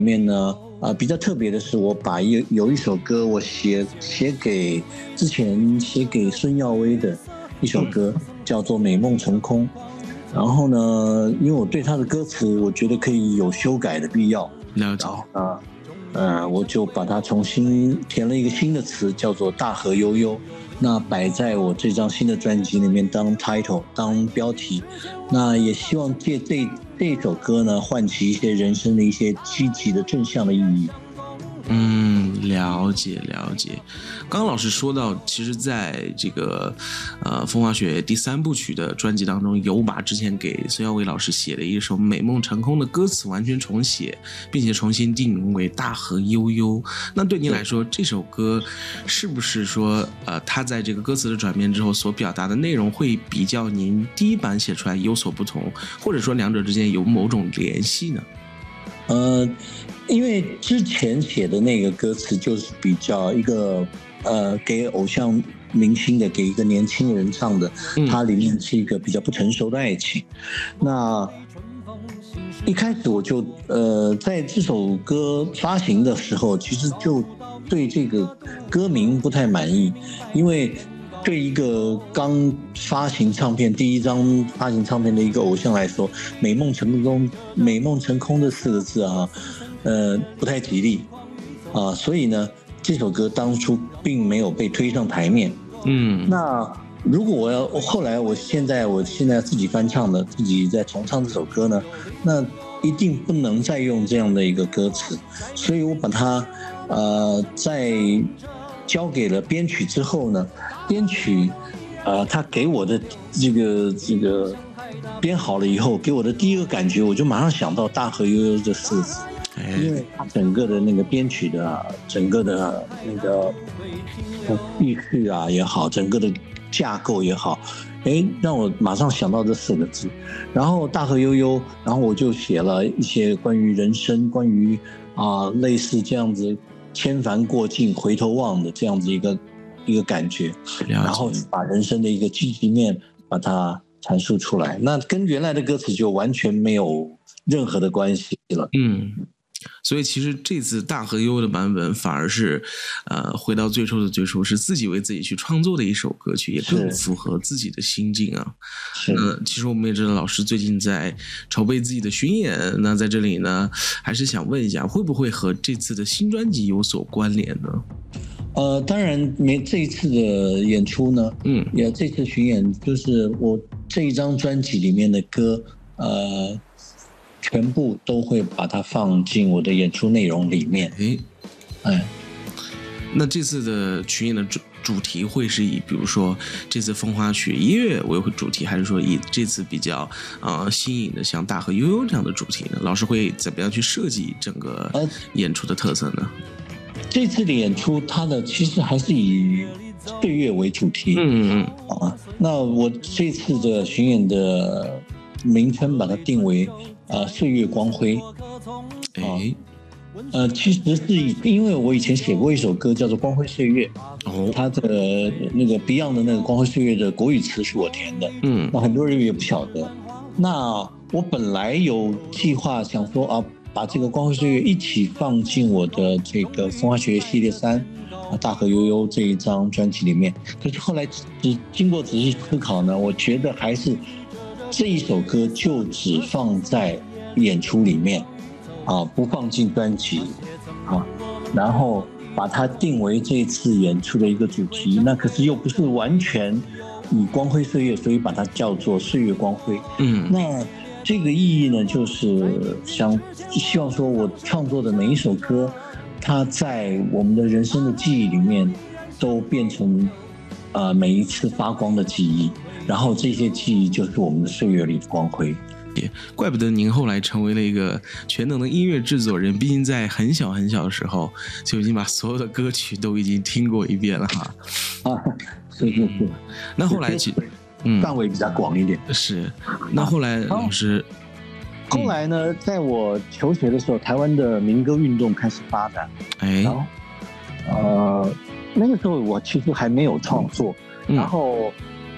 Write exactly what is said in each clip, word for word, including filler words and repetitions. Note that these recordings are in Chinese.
面呢，呃，比较特别的是，我把有有一首歌我写写给之前写给孙耀威的一首歌，叫做《美梦成空》。然后呢，因为我对他的歌词，我觉得可以有修改的必要。 了解。 然后呢，呃，我就把它重新填了一个新的词，叫做《大河悠悠》。那摆在我这张新的专辑里面当 title 当标题，那也希望借这这首歌呢，唤起一些人生的一些积极的正向的意义。 嗯，了解了解。刚刚老师说到，其实在这个呃风花雪月第三部曲的专辑当中，有把之前给孙耀威老师写的一首《美梦成空》的歌词完全重写，并且重新定名为《大河悠悠》。那对您来说，这首歌是不是说呃它在这个歌词的转变之后所表达的内容会比较您第一版写出来有所不同，或者说两者之间有某种联系呢？ 呃，因为之前写的那个歌词就是比较一个呃给偶像明星的，给一个年轻人唱的，它里面是一个比较不成熟的爱情。那一开始我就呃在这首歌发行的时候，其实就对这个歌名不太满意，因为对一个刚发行唱片第一张发行唱片的一个偶像来说，美梦成空美梦成空这四个字啊，呃不太吉利啊，所以呢这首歌当初并没有被推上台面。 嗯， 那如果我要后来我现在我现在自己翻唱的，自己在重唱这首歌呢，那一定不能再用这样的一个歌词，所以我把它呃在交给了编曲之后呢，编曲呃他给我的这个这个编好了以后，给我的第一个感觉，我就马上想到大河悠悠这四个字，因为它整个的那个编曲的整个的那个意序啊也好，整个的架构也好，哎，让我马上想到这四个字。然后大河悠悠，然后我就写了一些关于人生，关于啊、呃、类似这样子千帆过尽回头望的这样子一个一个感觉，然后把人生的一个积极面把它阐述出来，那跟原来的歌词就完全没有任何的关系了。 嗯。所以其实这次大河悠悠的版本反而是呃回到最初的最初，是自己为自己去创作的一首歌曲，也更符合自己的心境啊。 是。 呃，其实我们也知道老师最近在筹备自己的巡演，那在这里呢还是想问一下，会不会和这次的新专辑有所关联呢？ 呃，当然没这一次的演出呢，嗯，也这次巡演就是我这一张专辑里面的歌，呃全部都会把它放进我的演出内容里面。 哎，哎，那这次的巡演的主主题会是以比如说这次风花雪月为主题，还是说以这次比较啊、呃、新颖的像大河悠悠这样的主题呢？老师会怎么样去设计整个演出的特色呢？ 呃、这次的演出，它的其实还是以岁月为主题。嗯嗯啊，那我这次的巡演的名称把它定为呃岁月光辉。 哎， 呃，其实是因为我以前写过一首歌叫做《光辉岁月》，哦，它的那个 Beyond 的那个《光辉岁月》的国语词是我填的，嗯，那很多人也不晓得。那我本来有计划想说啊，把这个《光辉岁月》一起放进我的这个《风花雪月》系列三啊大河悠悠这一张专辑里面，可是后来只经过仔细思考呢，我觉得还是这一首歌就只放在演出里面。啊，不放进专辑啊，然后把它定为这次演出的一个主题，那可是又不是完全以光辉岁月，所以把它叫做岁月光辉。嗯，那这个意义呢，就是想希望说我创作的每一首歌，它在我们的人生的记忆里面都变成呃每一次发光的记忆，然后这些记忆就是我们的岁月里的光辉。 怪不得您后来成为了一个全能的音乐制作人，毕竟在很小很小的时候就已经把所有的歌曲都已经听过一遍了哈。 啊，是是是。嗯、 那后来其嗯范围比较广一点。 是。那后来老师， 啊、后来呢，在我求学的时候，台湾的民歌运动开始发展。哎。然后，呃，那个时候我其实还没有创作，嗯、然后。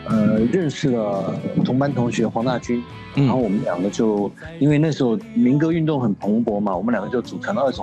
呃认识了同班同学黄大军，然后我们两个就因为那时候民歌运动很蓬勃嘛，我们两个就组成了二重